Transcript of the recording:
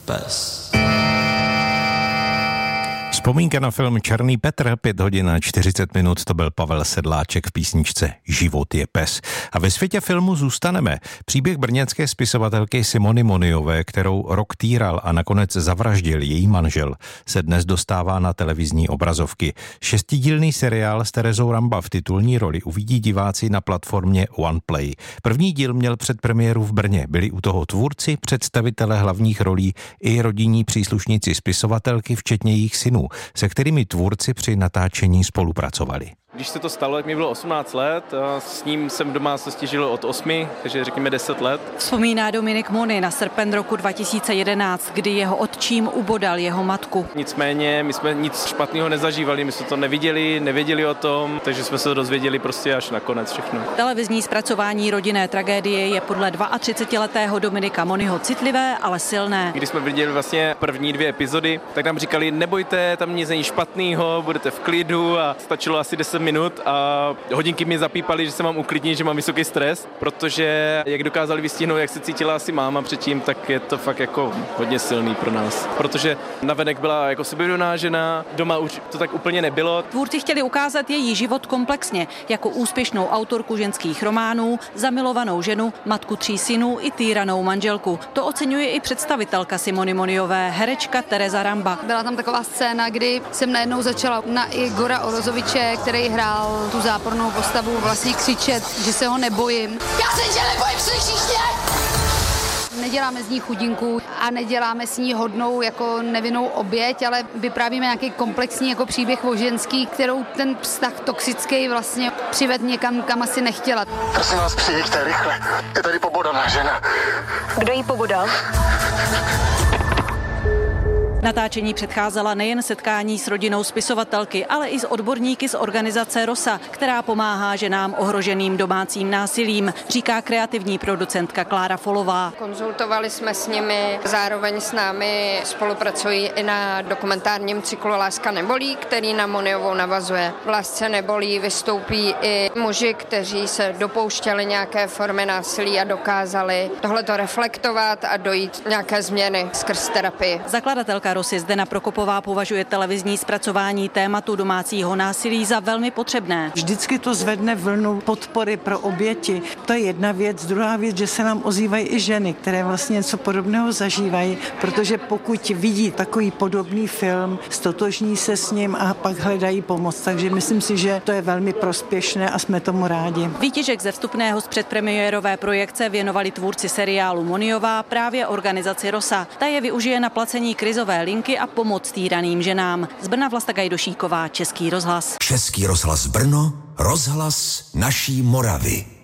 pes. Vzpomínka na film Černý Petr, 5 hodin a 40 minut, to byl Pavel Sedláček v písničce Život je pes. A ve světě filmu zůstaneme. Příběh brněnské spisovatelky Simony Moniové, kterou rok týral a nakonec zavraždil její manžel, se dnes dostává na televizní obrazovky. 6dílný seriál s Terezou Ramba v titulní roli uvidí diváci na platformě OnePlay. První díl měl předpremiéru v Brně. Byli u toho tvůrci, představitelé hlavních rolí i rodinní příslušníci spisovatelky, včetně jejich synů, se kterými tvůrci při natáčení spolupracovali. Když se to stalo, jak mi bylo 18 let, a s ním jsem v domácnosti žil od 8, takže řekněme 10 let. Vzpomíná Dominik Mony na srpen roku 2011, kdy jeho otčím ubodal jeho matku. Nicméně my jsme nic špatného nezažívali, my jsme to nevěděli o tom, takže jsme se to dozvěděli prostě až nakonec všechno. Televizní zpracování rodinné tragédie je podle 32letého Dominika Monyho citlivé, ale silné. Když jsme viděli vlastně první 2 epizody, tak nám říkali, nebojte, tam nic není špatného, budete v klidu, a stačilo asi 10 minut a hodinky mi zapípaly, že se mám uklidnit, že mám vysoký stres, protože jak dokázali vystihnout, jak se cítila asi máma předtím, tak je to fakt jako hodně silný pro nás. Protože navenek byla jako sebevědomá žena, doma už to tak úplně nebylo. Tvůrci chtěli ukázat její život komplexně, jako úspěšnou autorku ženských románů, zamilovanou ženu, matku 3 synů i týranou manželku. To oceňuje i představitelka Simony Moniové, herečka Tereza Ramba. Byla tam taková scéna, kdy jsem najednou začala na Igora Orozoviče, který hrál tu zápornou postavu, vlastně křičet, že se ho nebojím. Já se tě nebojím, slyšíš mě? Neděláme z ní chudinku a neděláme s ní hodnou jako nevinnou oběť, ale vyprávíme nějaký komplexní jako příběh o ženský, kterou ten vztah toxický vlastně přived někam, kam asi nechtěla. Prosím vás, přijďte rychle. Je tady pobodaná žena. Kdo jí pobodal? Natáčení předcházela nejen setkání s rodinou spisovatelky, ale i s odborníky z organizace ROSA, která pomáhá ženám ohroženým domácím násilím, říká kreativní producentka Klára Folová. Konzultovali jsme s nimi, zároveň s námi spolupracují i na dokumentárním cyklu Láska nebolí, který na Moniovou navazuje. V Lásce nebolí vystoupí i muži, kteří se dopouštěli nějaké formy násilí a dokázali tohleto reflektovat a dojít nějaké změny skrz terapii. Zakladatelka ROSy Zdena Prokopová považuje televizní zpracování tématu domácího násilí za velmi potřebné. Vždycky to zvedne vlnu podpory pro oběti. To je jedna věc. Druhá věc, že se nám ozývají i ženy, které vlastně něco podobného zažívají, protože pokud vidí takový podobný film, stotožní se s ním a pak hledají pomoc. Takže myslím si, že to je velmi prospěšné a jsme tomu rádi. Výtěžek ze vstupného z předpremiérové projekce věnovali tvůrci seriálu Moniová právě organizaci ROSA. Ta je využije na placení krizové linky a pomoc týraným ženám. Z Brna Vlasta Gajdošíková, Český rozhlas. Český rozhlas Brno, rozhlas naší Moravy.